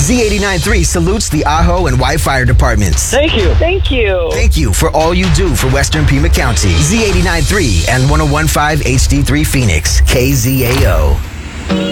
Z89.3 salutes the Ajo and White Fire Departments. Thank you. Thank you. Thank you for all you do for Western Pima County. Z89.3 and 101.5 HD3 Phoenix, KZAO.